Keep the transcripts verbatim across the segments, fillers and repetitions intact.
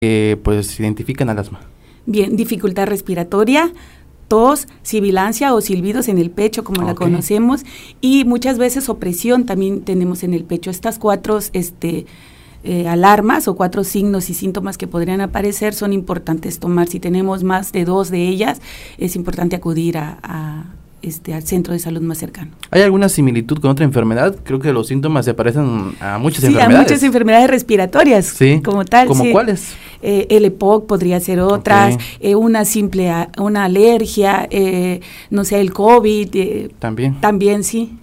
eh, pues identifican al asma? Bien, dificultad respiratoria, tos, sibilancia o silbidos en el pecho, como okay. la conocemos, y muchas veces opresión también tenemos en el pecho. Estas cuatro este, eh, alarmas o cuatro signos y síntomas que podrían aparecer son importantes tomar. Si tenemos más de dos de ellas, es importante acudir a, a Este, al centro de salud más cercano. ¿Hay alguna similitud con otra enfermedad? Creo que los síntomas se parecen a muchas sí, enfermedades. Sí, a muchas enfermedades respiratorias, sí. como tal. ¿Como sí. cuáles? Eh, el E P O C podría ser otras, okay. eh, una simple, a, una alergia, eh, no sé, el COVID. Eh, ¿También? También, sí.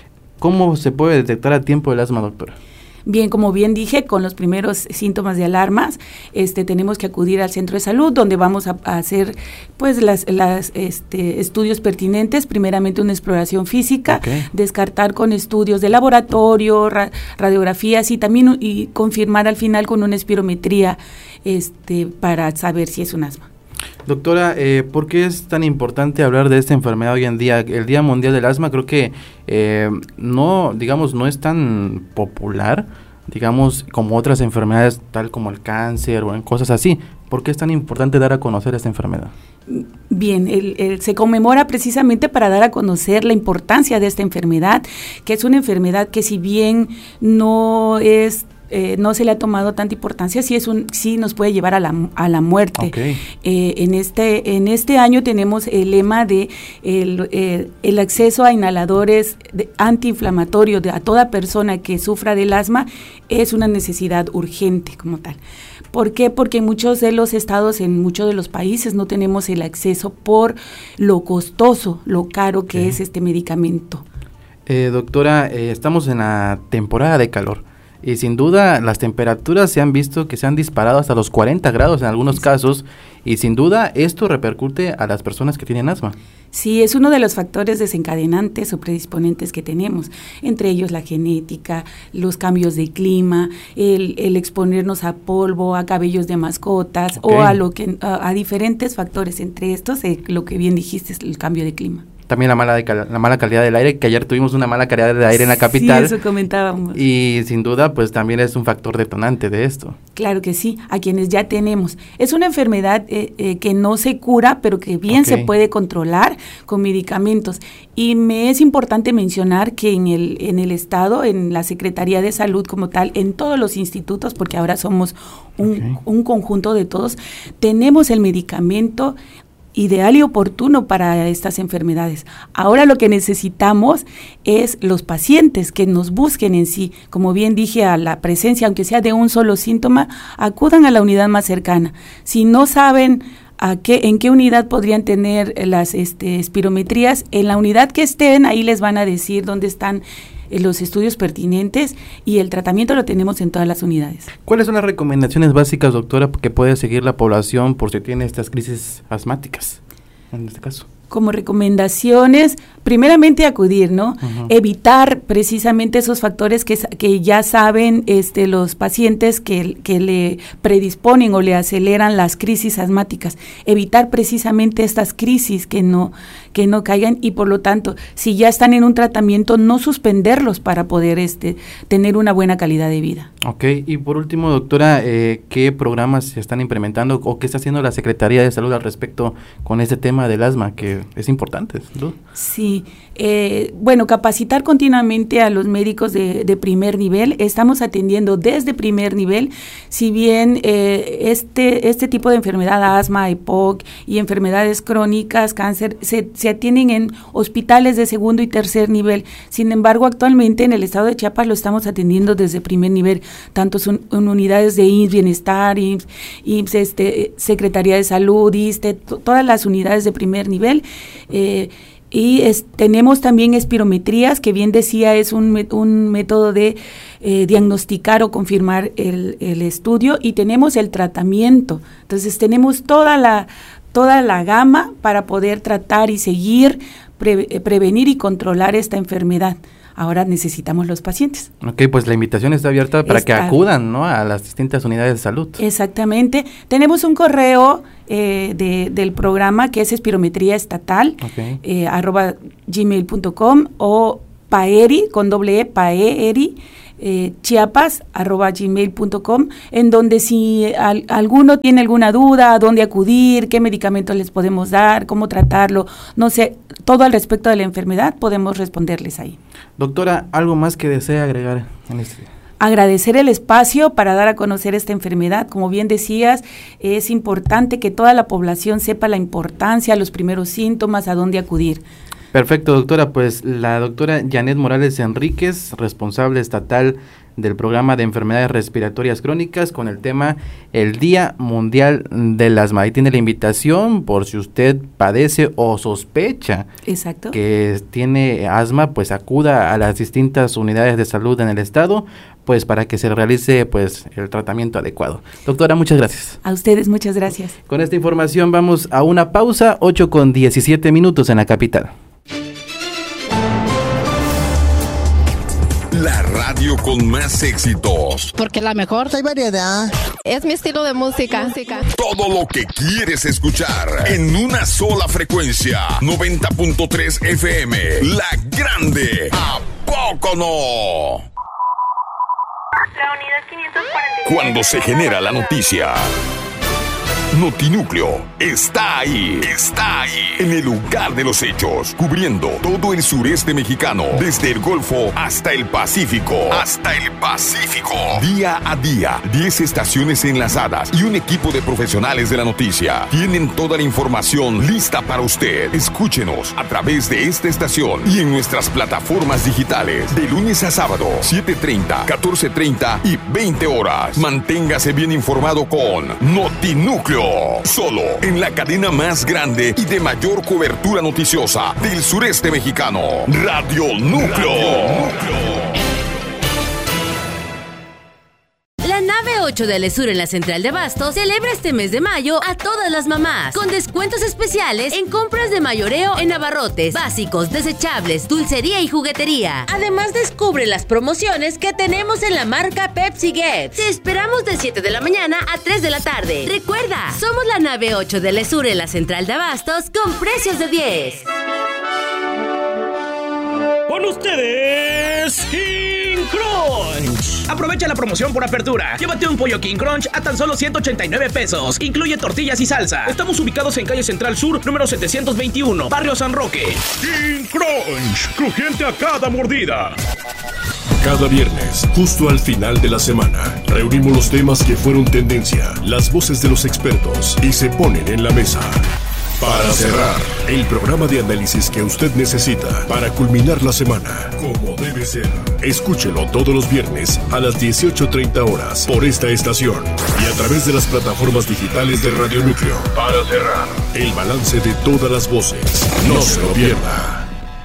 ¿Cómo se puede detectar a tiempo el asma, doctora? Bien, como bien dije, con los primeros síntomas de alarmas, este, tenemos que acudir al centro de salud, donde vamos a, a hacer, pues, las, las este, estudios pertinentes. Primeramente, una exploración física, okay. descartar con estudios de laboratorio, ra, radiografías y también y confirmar al final con una espirometría, este, para saber si es un asma. Doctora, eh, ¿por qué es tan importante hablar de esta enfermedad hoy en día? El Día Mundial del Asma creo que eh, no, digamos, no es tan popular, digamos, como otras enfermedades, tal como el cáncer o en cosas así. ¿Por qué es tan importante dar a conocer esta enfermedad? Bien, el, el, se conmemora precisamente para dar a conocer la importancia de esta enfermedad, que es una enfermedad que si bien no es Eh, no se le ha tomado tanta importancia, sí es un, sí nos puede llevar a la a la muerte. Okay. Eh, en este en este año tenemos el lema de el, el, el acceso a inhaladores de antiinflamatorios de a toda persona que sufra del asma es una necesidad urgente como tal. ¿Por qué? Porque en muchos de los estados, en muchos de los países no tenemos el acceso por lo costoso, lo caro que okay. es este medicamento. Eh, doctora, eh, estamos en la temporada de calor. Y sin duda las temperaturas se han visto que se han disparado hasta los cuarenta grados en algunos sí. casos, y sin duda esto repercute a las personas que tienen asma. Sí, es uno de los factores desencadenantes o predisponentes que tenemos, entre ellos la genética, los cambios de clima, el, el exponernos a polvo, a cabellos de mascotas okay. o a lo que a, a diferentes factores, entre estos eh, lo que bien dijiste es el cambio de clima. También la mala de cal- la mala calidad del aire, que ayer tuvimos una mala calidad de aire en la capital. Sí, eso comentábamos. Y sin duda, pues también es un factor detonante de esto. Claro que sí, a quienes ya tenemos. Es una enfermedad eh, eh, que no se cura, pero que bien okay. se puede controlar con medicamentos. Y me es importante mencionar que en el, en el Estado, en la Secretaría de Salud como tal, en todos los institutos, porque ahora somos un, okay. un conjunto de todos, tenemos el medicamento ideal y oportuno para estas enfermedades. Ahora lo que necesitamos es los pacientes que nos busquen en sí, como bien dije, a la presencia, aunque sea de un solo síntoma, acudan a la unidad más cercana. Si no saben a qué, en qué unidad podrían tener las este, espirometrías, en la unidad que estén, ahí les van a decir dónde están los estudios pertinentes, y el tratamiento lo tenemos en todas las unidades. ¿Cuáles son las recomendaciones básicas, doctora, que puede seguir la población por si tiene estas crisis asmáticas, en este caso? Como recomendaciones, primeramente acudir, ¿no? Uh-huh. Evitar precisamente esos factores que, que ya saben este, los pacientes que, que le predisponen o le aceleran las crisis asmáticas. Evitar precisamente estas crisis que no, que no caigan, y por lo tanto, si ya están en un tratamiento, no suspenderlos para poder este, tener una buena calidad de vida. Ok, y por último, doctora, eh, ¿qué programas se están implementando o qué está haciendo la Secretaría de Salud al respecto con este tema del asma, que es importante, ¿no? Sí, eh, bueno, capacitar continuamente a los médicos de, de primer nivel. Estamos atendiendo desde primer nivel, si bien eh, este, este tipo de enfermedad, asma, E P O C y enfermedades crónicas, cáncer, se, se atienden en hospitales de segundo y tercer nivel. Sin embargo, actualmente en el estado de Chiapas lo estamos atendiendo desde primer nivel, tanto son, en unidades de I M S S, Bienestar, I M S S, I M S S este, Secretaría de Salud, I S S S T E, to, todas las unidades de primer nivel. Eh, y es, tenemos también espirometrías, que bien decía es un, un método de eh, diagnosticar o confirmar el, el estudio, y tenemos el tratamiento. Entonces tenemos toda la, toda la gama para poder tratar y seguir, pre, prevenir y controlar esta enfermedad. Ahora necesitamos los pacientes. Ok, pues la invitación está abierta para está. que acudan, ¿no?, a las distintas unidades de salud. Exactamente. Tenemos un correo eh, de, del programa que es espirometría estatal, okay. eh, arroba gmail punto com, o paeri, con doble e, paeri, eh, chiapas arroba gmail punto com, en donde si al, alguno tiene alguna duda, a dónde acudir, qué medicamentos les podemos dar, cómo tratarlo, no sé, todo al respecto de la enfermedad, podemos responderles ahí. Doctora, ¿algo más que desea agregar en este día? Agradecer el espacio para dar a conocer esta enfermedad. Como bien decías, es importante que toda la población sepa la importancia, los primeros síntomas, a dónde acudir. Perfecto, doctora. Pues la doctora Janet Morales Enríquez, responsable estatal del programa de enfermedades respiratorias crónicas, con el tema el Día Mundial del Asma. Ahí tiene la invitación por si usted padece o sospecha Exacto. que tiene asma, pues acuda a las distintas unidades de salud en el estado, pues para que se realice pues el tratamiento adecuado. Doctora, muchas gracias. A ustedes, muchas gracias. Con esta información vamos a una pausa, ocho con diecisiete minutos en la capital. La radio con más éxitos. Porque la mejor. Hay variedad. Es mi estilo de música. Todo lo que quieres escuchar en una sola frecuencia. noventa punto tres F M. La Grande. ¿A poco no? La unidad quinientos cuarenta y siete. Cuando se genera la noticia, Notinúcleo está ahí, está ahí, en el lugar de los hechos, cubriendo todo el sureste mexicano, desde el Golfo hasta el Pacífico, hasta el Pacífico. Día a día, diez estaciones enlazadas y un equipo de profesionales de la noticia tienen toda la información lista para usted. Escúchenos a través de esta estación y en nuestras plataformas digitales, de lunes a sábado, siete treinta, catorce treinta y veinte horas. Manténgase bien informado con Notinúcleo. Solo en la cadena más grande y de mayor cobertura noticiosa del sureste mexicano. Radio Núcleo. Radio Núcleo. La nave ocho de Alesur en la Central de Abastos celebra este mes de mayo a todas las mamás, con descuentos especiales en compras de mayoreo en abarrotes, básicos, desechables, dulcería y juguetería. Además, descubre las promociones que tenemos en la marca Pepsi Get. Te esperamos de siete de la mañana a tres de la tarde. Recuerda, somos la nave ocho de Alesur en la Central de Abastos con precios de diez. Con ustedes, King Crunch. Aprovecha la promoción por apertura. Llévate un pollo King Crunch a tan solo ciento ochenta y nueve pesos. Incluye tortillas y salsa. Estamos ubicados en calle Central Sur, número setecientos veintiuno, Barrio San Roque. King Crunch, crujiente a cada mordida. Cada viernes, justo al final de la semana, reunimos los temas que fueron tendencia, las voces de los expertos y se ponen en la mesa. Para cerrar, el programa de análisis que usted necesita para culminar la semana, como debe ser. Escúchelo todos los viernes a las dieciocho treinta horas por esta estación y a través de las plataformas digitales de Radio Núcleo. Para cerrar, el balance de todas las voces. No se lo pierda.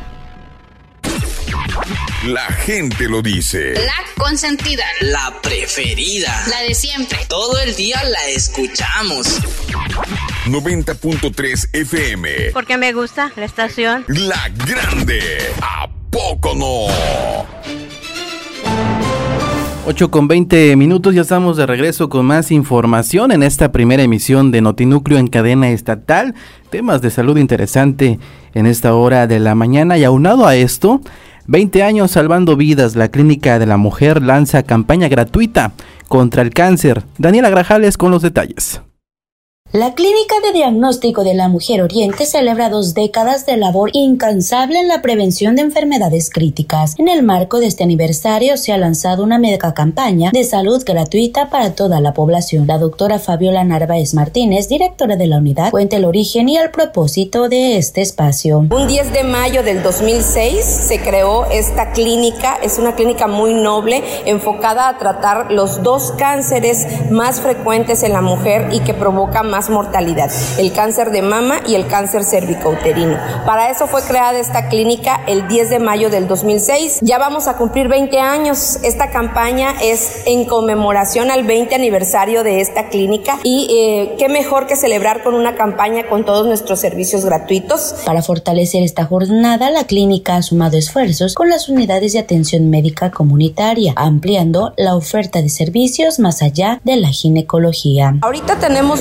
La gente lo dice. La consentida. La preferida. La de siempre. Todo el día la escuchamos. noventa punto tres F M. Porque me gusta la estación. La Grande. ¿A poco no? ocho con veinte minutos, ya estamos de regreso con más información en esta primera emisión de Notinúcleo en cadena estatal. Temas de salud interesante en esta hora de la mañana y aunado a esto, veinte años salvando vidas, la Clínica de la Mujer lanza campaña gratuita contra el cáncer. Daniela Grajales con los detalles. La Clínica de Diagnóstico de la Mujer Oriente celebra dos décadas de labor incansable en la prevención de enfermedades críticas. En el marco de este aniversario se ha lanzado una mega campaña de salud gratuita para toda la población. La doctora Fabiola Narváez Martínez, directora de la unidad, cuenta el origen y el propósito de este espacio. Un diez de mayo del dos mil seis se creó esta clínica. Es una clínica muy noble, enfocada a tratar los dos cánceres más frecuentes en la mujer y que provocan más mortalidad, el cáncer de mama y el cáncer cervicouterino. Para eso fue creada esta clínica el diez de mayo del dos mil seis. Ya vamos a cumplir veinte años. Esta campaña es en conmemoración al veinte aniversario de esta clínica y eh, qué mejor que celebrar con una campaña con todos nuestros servicios gratuitos. Para fortalecer esta jornada, la clínica ha sumado esfuerzos con las unidades de atención médica comunitaria, ampliando la oferta de servicios más allá de la ginecología. Ahorita tenemos muchas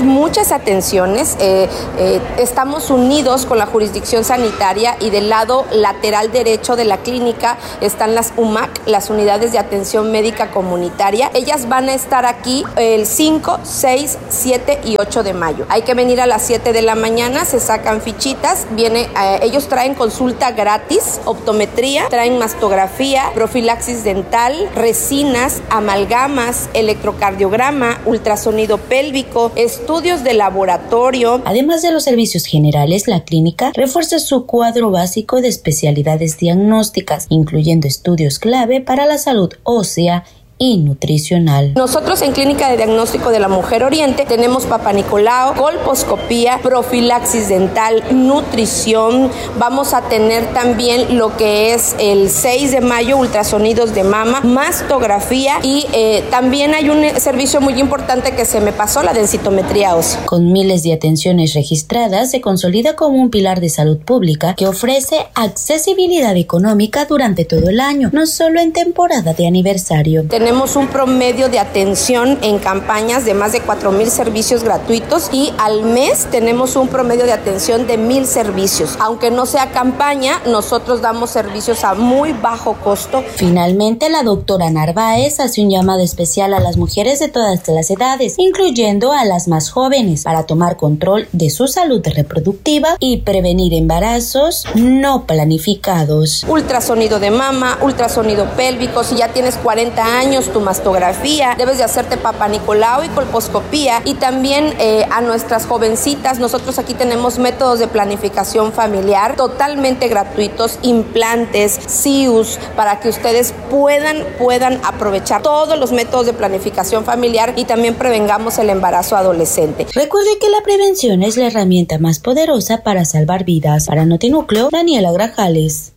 diferentes atenciones. Eh, eh, estamos unidos con la jurisdicción sanitaria y del lado lateral derecho de la clínica están las U M A C, las unidades de atención médica comunitaria. Ellas van a estar aquí el cinco, seis, siete y ocho de mayo. Hay que venir a las siete de la mañana, se sacan fichitas, viene, eh, ellos traen consulta gratis, optometría, traen mastografía, profilaxis dental, resinas, amalgamas, electrocardiograma, ultrasonido pélvico, estudios de laboratorio. Además de los servicios generales, la clínica refuerza su cuadro básico de especialidades diagnósticas, incluyendo estudios clave para la salud ósea y nutricional. Nosotros en Clínica de Diagnóstico de la Mujer Oriente tenemos Papa Nicolau, colposcopía, profilaxis dental, nutrición. Vamos a tener también lo que es el seis de mayo, ultrasonidos de mama, mastografía y eh, también hay un servicio muy importante que se me pasó, la densitometría ósea. Con miles de atenciones registradas, se consolida como un pilar de salud pública que ofrece accesibilidad económica durante todo el año, no solo en temporada de aniversario. Tenemos Tenemos un promedio de atención en campañas de más de cuatro mil servicios gratuitos y al mes tenemos un promedio de atención de mil servicios. Aunque no sea campaña, nosotros damos servicios a muy bajo costo. Finalmente, la doctora Narváez hace un llamado especial a las mujeres de todas las edades, incluyendo a las más jóvenes, para tomar control de su salud reproductiva y prevenir embarazos no planificados. Ultrasonido de mama, ultrasonido pélvico, si ya tienes cuarenta años, tu mastografía, debes de hacerte Papa Nicolau y colposcopía y también eh, a nuestras jovencitas, nosotros aquí tenemos métodos de planificación familiar totalmente gratuitos, implantes, C I Us, para que ustedes puedan, puedan aprovechar todos los métodos de planificación familiar y también prevengamos el embarazo adolescente. Recuerde que la prevención es la herramienta más poderosa para salvar vidas. Para Notinúcleo, Daniela Grajales.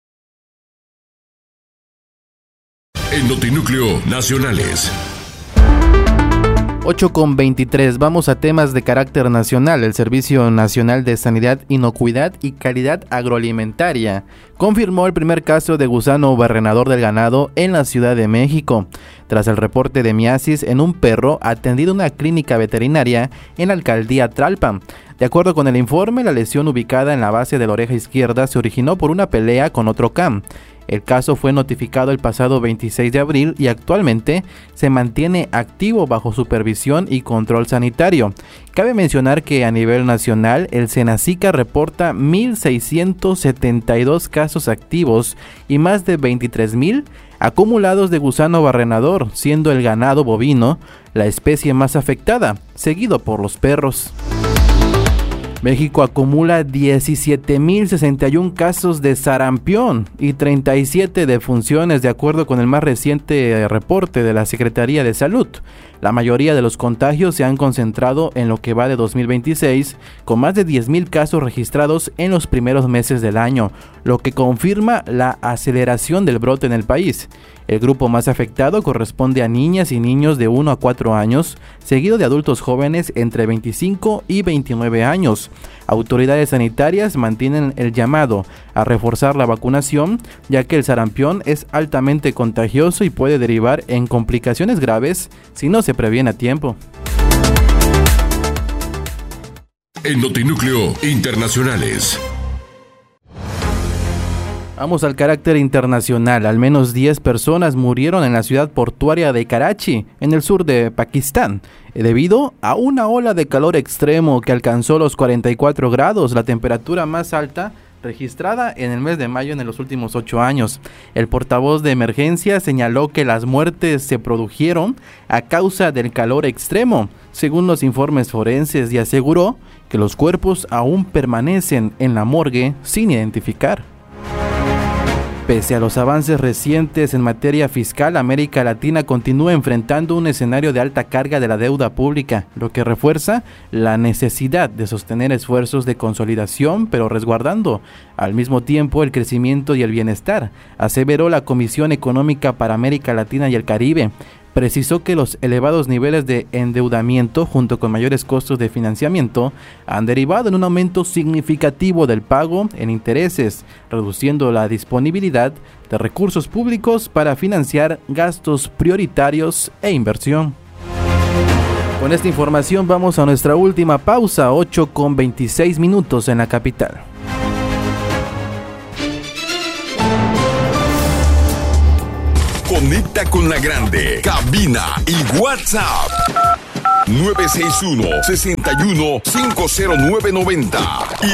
En Notinúcleo Nacionales. ocho con veintitrés, vamos a temas de carácter nacional. El Servicio Nacional de Sanidad, Inocuidad y Calidad Agroalimentaria confirmó el primer caso de gusano barrenador del ganado en la Ciudad de México, tras el reporte de miasis en un perro atendido en una clínica veterinaria en la alcaldía Tlalpan. De acuerdo con el informe, la lesión ubicada en la base de la oreja izquierda se originó por una pelea con otro can. El caso fue notificado el pasado veintiséis de abril y actualmente se mantiene activo bajo supervisión y control sanitario. Cabe mencionar que a nivel nacional el Senacica reporta mil seiscientos setenta y dos casos activos y más de veintitrés mil acumulados de gusano barrenador, siendo el ganado bovino la especie más afectada, seguido por los perros. México acumula diecisiete mil sesenta y uno casos de sarampión y treinta y siete defunciones de acuerdo con el más reciente reporte de la Secretaría de Salud. La mayoría de los contagios se han concentrado en lo que va de dos mil veintiséis, con más de diez mil casos registrados en los primeros meses del año, lo que confirma la aceleración del brote en el país. El grupo más afectado corresponde a niñas y niños de uno a cuatro años, seguido de adultos jóvenes entre veinticinco y veintinueve años. Autoridades sanitarias mantienen el llamado a reforzar la vacunación, ya que el sarampión es altamente contagioso y puede derivar en complicaciones graves si no se previene a tiempo. En Notinúcleo Internacionales. Vamos al carácter internacional. Al menos diez personas murieron en la ciudad portuaria de Karachi, en el sur de Pakistán, debido a una ola de calor extremo que alcanzó los cuarenta y cuatro grados, la temperatura más alta registrada en el mes de mayo en los últimos ocho años. El portavoz de emergencia señaló que las muertes se produjeron a causa del calor extremo, según los informes forenses, y aseguró que los cuerpos aún permanecen en la morgue sin identificar. Pese a los avances recientes en materia fiscal, América Latina continúa enfrentando un escenario de alta carga de la deuda pública, lo que refuerza la necesidad de sostener esfuerzos de consolidación, pero resguardando al mismo tiempo el crecimiento y el bienestar, aseveró la Comisión Económica para América Latina y el Caribe. Precisó que los elevados niveles de endeudamiento junto con mayores costos de financiamiento han derivado en un aumento significativo del pago en intereses, reduciendo la disponibilidad de recursos públicos para financiar gastos prioritarios e inversión. Con esta información vamos a nuestra última pausa, ocho con veintiséis minutos en la capital. Conecta con la grande, cabina y WhatsApp. nueve seis uno, seis uno, cinco cero nueve nueve cero.